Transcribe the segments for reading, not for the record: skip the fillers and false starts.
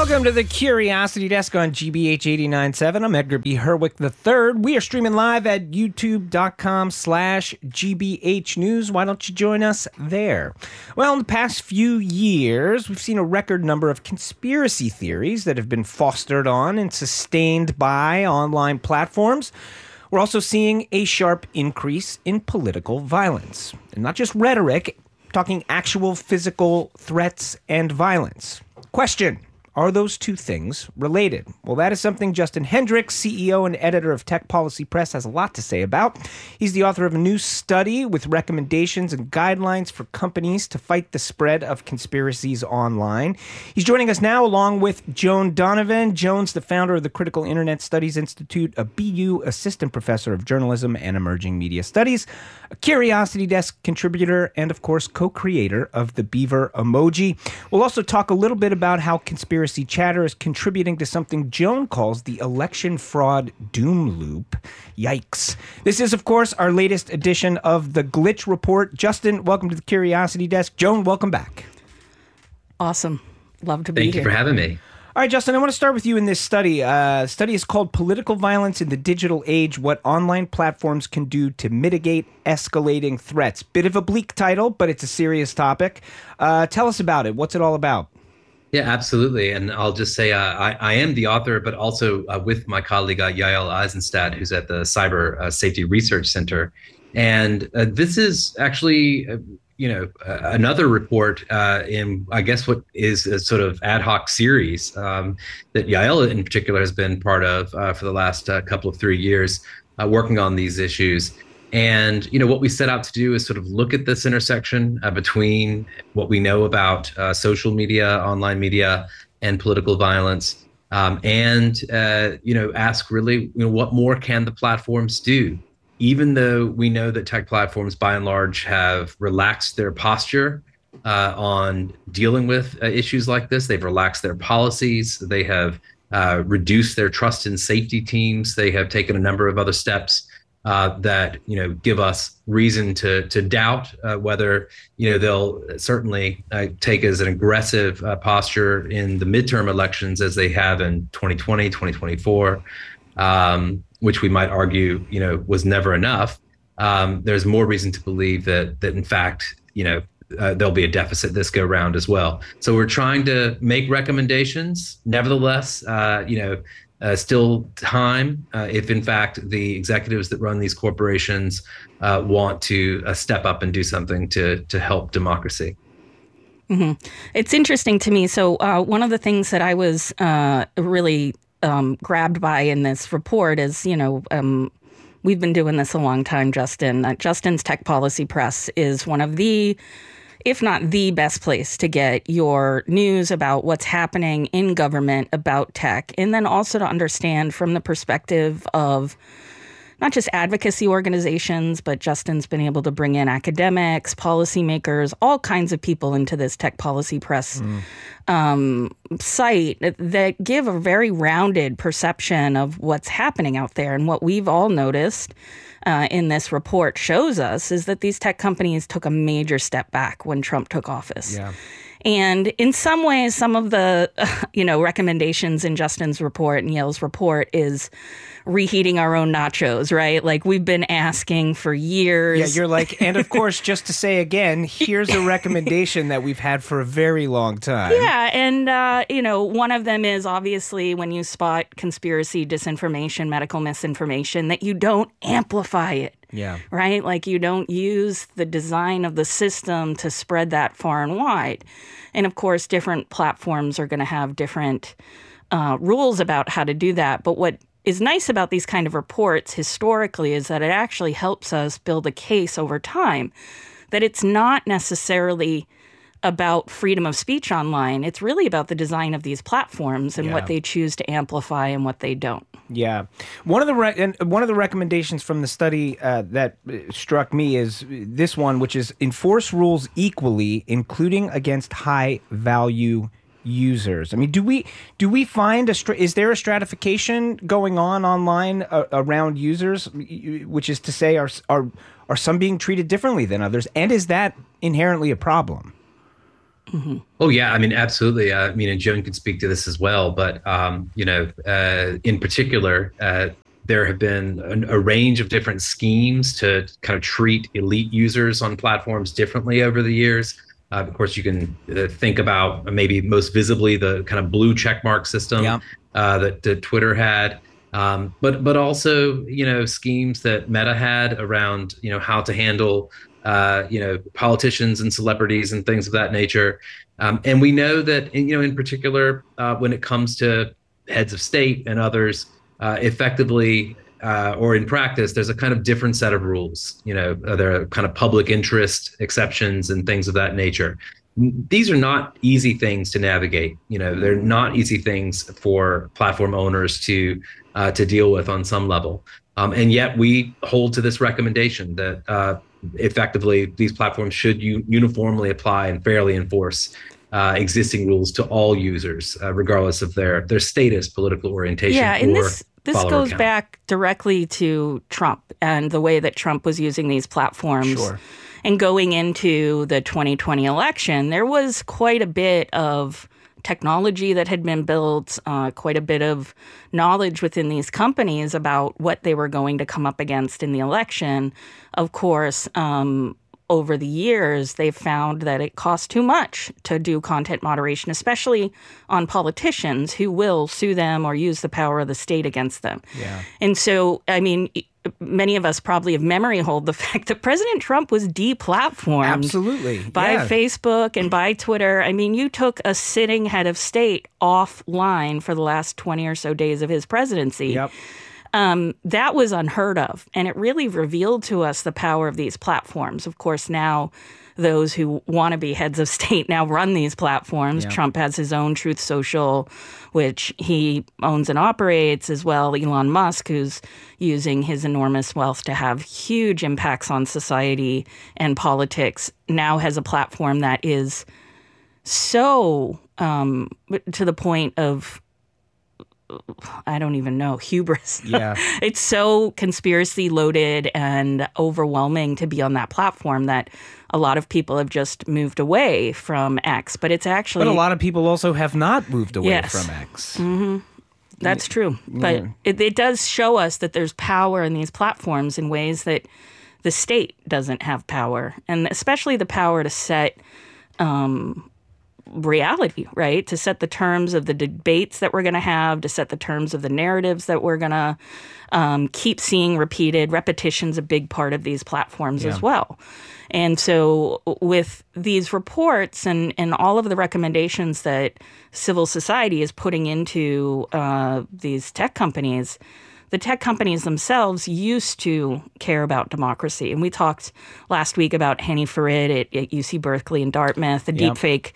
Welcome to the Curiosity Desk on GBH 89.7. I'm Edgar B. Herwick III. We are streaming live at youtube.com/GBH News. Why don't you join us there? Well, in the past few years, we've seen a record number of conspiracy theories that have been fostered on and sustained by online platforms. We're also seeing a sharp increase in political violence. And not just rhetoric, talking actual physical threats and violence. Question: are those two things related? Well, that is something Justin Hendricks, CEO and editor of Tech Policy Press, has a lot to say about. He's the author of a new study with recommendations and guidelines for companies to fight the spread of conspiracies online. He's joining us now along with Joan Donovan. Joan's the founder of the Critical Internet Studies Institute, a BU assistant professor of journalism and emerging media studies, a Curiosity Desk contributor, and of course, co-creator of the Beaver emoji. We'll also talk a little bit about how conspiracy chatter is contributing to something Joan calls the election fraud doom loop. Yikes. This is, of course, our latest edition of the Glitch Report. Justin, welcome to the Curiosity Desk. Joan, welcome back. Awesome. Love to be here. Thank you for having me. All right, Justin, I want to start with you in this study. The study is called Political Violence in the Digital Age, What Online Platforms Can Do to Mitigate Escalating Threats. Bit of a bleak title, but it's a serious topic. Tell us about it. What's it all about? Yeah, absolutely. And I'll just say I am the author, but also with my colleague Yael Eisenstadt, who's at the Cyber Safety Research Center. And this is actually, another report in, I guess, what is a sort of ad hoc series that Yael in particular has been part of for the last couple of 3 years, working on these issues. And, what we set out to do is sort of look at this intersection between what we know about social media, online media, and political violence, and ask really, what more can the platforms do? Even though we know that tech platforms, by and large, have relaxed their posture on dealing with issues like this, they've relaxed their policies, they have reduced their trust and safety teams, they have taken a number of other steps that give us reason to doubt whether they'll certainly take as an aggressive posture in the midterm elections as they have in 2020, 2024, which we might argue was never enough. There's more reason to believe that in fact there'll be a deficit this go round as well. So we're trying to make recommendations. Nevertheless, still time if in fact the executives that run these corporations want to step up and do something to help democracy. Mm-hmm. It's interesting to me. So one of the things that I was really grabbed by in this report is, we've been doing this a long time, Justin. Justin's Tech Policy Press is one of the, if not the best place to get your news about what's happening in government about tech, and then also to understand from the perspective of not just advocacy organizations, but Justin's been able to bring in academics, policymakers, all kinds of people into this Tech Policy Press site that give a very rounded perception of what's happening out there. And what we've all noticed in this report shows us is that these tech companies took a major step back when Trump took office. Yeah. And in some ways, some of the, recommendations in Justin's report and Yale's report is reheating our own nachos, right? Like we've been asking for years. Yeah, you're like, and of course, just to say again, here's a recommendation that we've had for a very long time. Yeah, and, one of them is obviously when you spot conspiracy, disinformation, medical misinformation, that you don't amplify it. Yeah. Right? Like you don't use the design of the system to spread that far and wide. And of course, different platforms are going to have different rules about how to do that. But what is nice about these kind of reports historically is that it actually helps us build a case over time that it's not necessarily about freedom of speech online. It's really about the design of these platforms and what they choose to amplify and what they don't. Yeah. One of the recommendations from the study that struck me is this one, which is enforce rules equally, including against high-value users. I mean, do we find is there a stratification going on online around users, which is to say, are some being treated differently than others, and is that inherently a problem? Oh yeah, I mean, absolutely. I mean, and Joan could speak to this as well. But in particular, there have been a range of different schemes to kind of treat elite users on platforms differently over the years. Of course, you can think about maybe most visibly the kind of blue checkmark system that Twitter had. But also, schemes that Meta had around, how to handle, politicians and celebrities and things of that nature. And we know that, in particular, when it comes to heads of state and others, effectively or in practice, there's a kind of different set of rules. There are kind of public interest exceptions and things of that nature. These are not easy things to navigate. They're not easy things for platform owners to deal with on some level. And yet we hold to this recommendation that effectively these platforms should uniformly apply and fairly enforce existing rules to all users, regardless of their status, political orientation. Yeah, and this goes back directly to Trump and the way that Trump was using these platforms. Sure. And going into the 2020 election, there was quite a bit of technology that had been built, quite a bit of knowledge within these companies about what they were going to come up against in the election. Of course, over the years, they've found that it costs too much to do content moderation, especially on politicians who will sue them or use the power of the state against them. Yeah. And so, I mean, many of us probably have memory hold the fact that President Trump was deplatformed Absolutely. by Facebook and by Twitter. I mean, you took a sitting head of state offline for the last 20 or so days of his presidency. Yep. That was unheard of. And it really revealed to us the power of these platforms. Of course, now those who want to be heads of state now run these platforms. Yeah. Trump has his own Truth Social, which he owns and operates, as well. Elon Musk, who's using his enormous wealth to have huge impacts on society and politics, now has a platform that is so to the point of, I don't even know, hubris. Yeah. It's so conspiracy loaded and overwhelming to be on that platform that a lot of people have just moved away from X. But it's actually... But a lot of people also have not moved away Yes. from X. Mm-hmm. That's true. But it does show us that there's power in these platforms in ways that the state doesn't have power. And especially the power to set reality, right? To set the terms of the debates that we're going to have, to set the terms of the narratives that we're going to keep seeing repeated. Repetition's a big part of these platforms as well. And so with these reports and all of the recommendations that civil society is putting into these tech companies, the tech companies themselves used to care about democracy. And we talked last week about Hany Farid at UC Berkeley and Dartmouth, the deepfake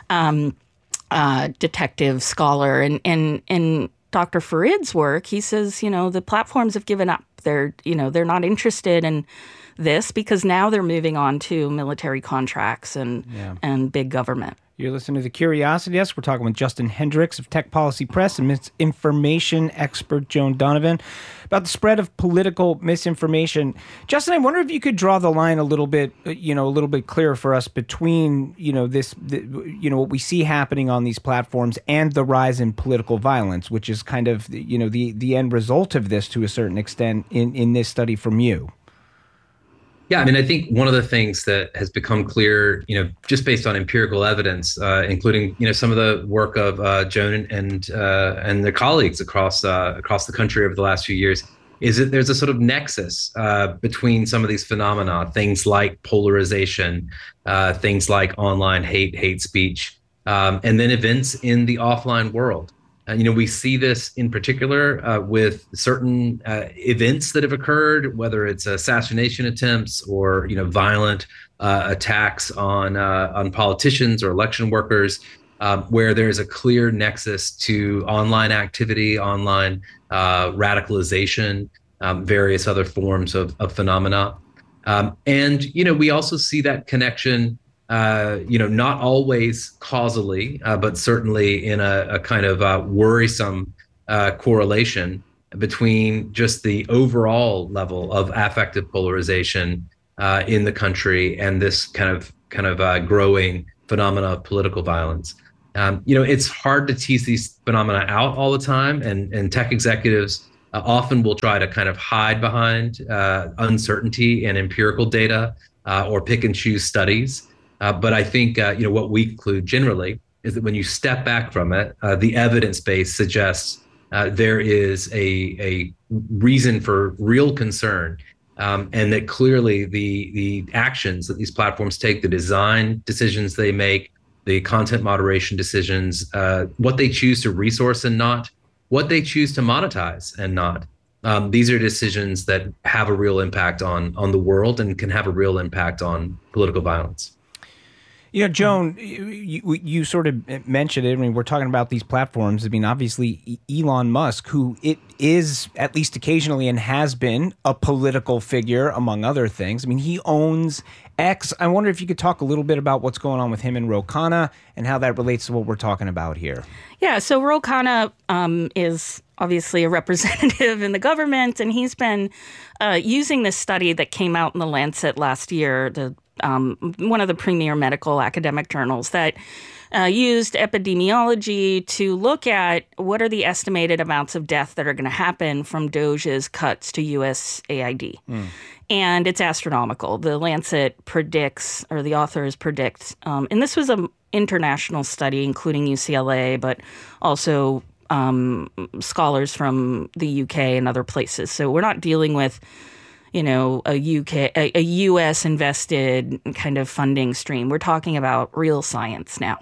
detective scholar. And Dr. Farid's work, he says, the platforms have given up. They're not interested in this because now they're moving on to military contracts and big government. You're listening to The Curiosity Desk. We're talking with Justin Hendricks of Tech Policy Press and misinformation expert Joan Donovan about the spread of political misinformation. Justin, I wonder if you could draw the line a little bit clearer for us between, what we see happening on these platforms and the rise in political violence, which is kind of, the end result of this to a certain extent in this study from you. Yeah, I mean, I think one of the things that has become clear, just based on empirical evidence, including, some of the work of Joan and their colleagues across the country over the last few years, is that there's a sort of nexus between some of these phenomena, things like polarization, things like online hate speech, and then events in the offline world. We see this in particular with certain events that have occurred, whether it's assassination attempts or violent attacks on politicians or election workers, where there's a clear nexus to online activity, online radicalization, various other forms of phenomena, and we also see that connection. Not always causally, but certainly in a kind of worrisome correlation between just the overall level of affective polarization in the country and this kind of growing phenomena of political violence. It's hard to tease these phenomena out all the time, and tech executives often will try to kind of hide behind uncertainty and empirical data or pick and choose studies. But I think what we conclude generally is that when you step back from it, the evidence base suggests there is a reason for real concern, and that clearly the actions that these platforms take, the design decisions they make, the content moderation decisions, what they choose to resource and not, what they choose to monetize and not. These are decisions that have a real impact on the world and can have a real impact on political violence. Joan, you sort of mentioned it. I mean, we're talking about these platforms. I mean, obviously, Elon Musk, who it is, at least occasionally, and has been a political figure, among other things. I mean, he owns X. I wonder if you could talk a little bit about what's going on with him and Ro Khanna and how that relates to what we're talking about here. Yeah, so Ro Khanna is obviously a representative in the government, and he's been using this study that came out in The Lancet last year, one of the premier medical academic journals, that used epidemiology to look at what are the estimated amounts of death that are going to happen from DOGE's cuts to USAID. And it's astronomical. The Lancet predicts, or the authors predict, and this was an international study, including UCLA, but also scholars from the UK and other places. So we're not dealing with a U.S. invested kind of funding stream. We're talking about real science now.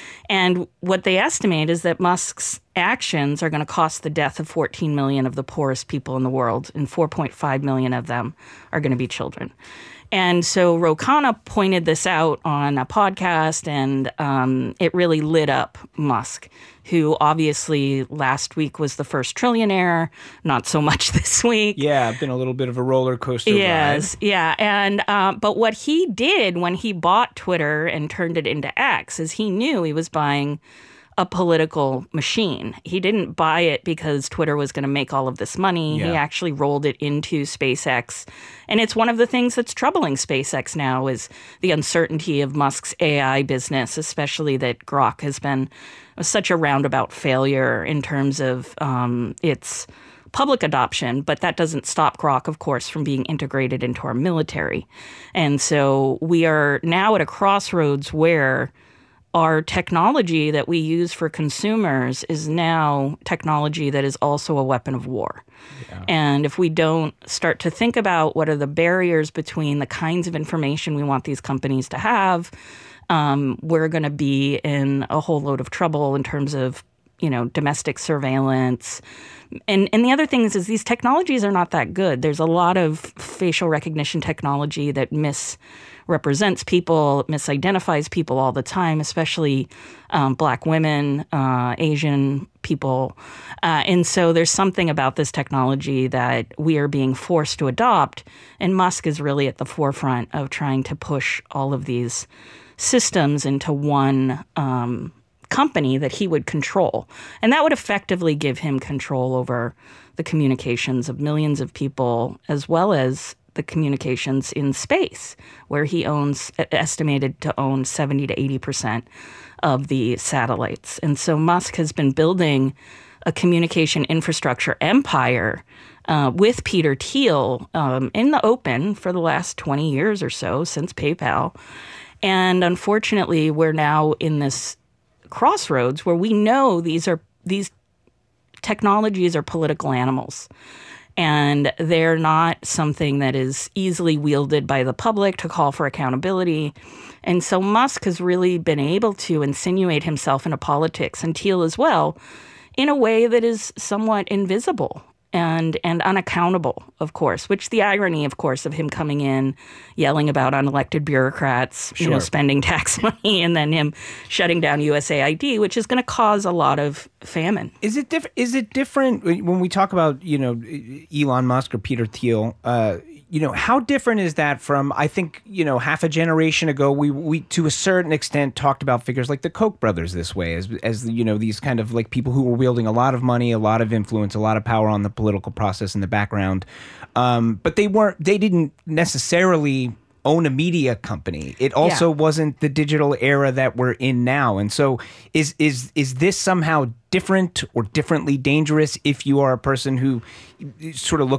And what they estimate is that Musk's actions are going to cost the death of 14 million of the poorest people in the world, and 4.5 million of them are going to be children. And so Ro Khanna pointed this out on a podcast, and it really lit up Musk, who obviously last week was the first trillionaire, not so much this week. Yeah, been a little bit of a roller coaster ride. Yeah. And but what he did when he bought Twitter and turned it into X is he knew he was buying a political machine. He didn't buy it because Twitter was going to make all of this money. Yeah. He actually rolled it into SpaceX. And it's one of the things that's troubling SpaceX now is the uncertainty of Musk's AI business, especially that Grok has been such a roundabout failure in terms of its public adoption, but that doesn't stop Grok, of course, from being integrated into our military. And so we are now at a crossroads where our technology that we use for consumers is now technology that is also a weapon of war. Yeah. And if we don't start to think about what are the barriers between the kinds of information we want these companies to have, we're going to be in a whole load of trouble in terms of, domestic surveillance. And the other thing is these technologies are not that good. There's a lot of facial recognition technology that misrepresents people, misidentifies people all the time, especially Black women, Asian people. And so there's something about this technology that we are being forced to adopt. And Musk is really at the forefront of trying to push all of these systems into one company that he would control. And that would effectively give him control over the communications of millions of people, as well as the communications in space, where he estimated to own 70 to 80% of the satellites. And so Musk has been building a communication infrastructure empire with Peter Thiel in the open for the last 20 years or so, since PayPal. And unfortunately, we're now in this crossroads where we know these technologies are political animals, and they're not something that is easily wielded by the public to call for accountability. And so Musk has really been able to insinuate himself into politics, and Thiel as well, in a way that is somewhat invisible and unaccountable, of course, which the irony, of course, of him coming in, yelling about unelected bureaucrats, sure, spending tax money, and then him shutting down USAID, which is going to cause a lot of famine. Is it different when we talk about, Elon Musk or Peter Thiel? How different is that from, I think, half a generation ago, we to a certain extent talked about figures like the Koch brothers this way, as these kind of like people who were wielding a lot of money, a lot of influence, a lot of power on the political process in the background. But they didn't necessarily own a media company. It also wasn't the digital era that we're in now. And so is this somehow different or differently dangerous if you are a person who sort of looks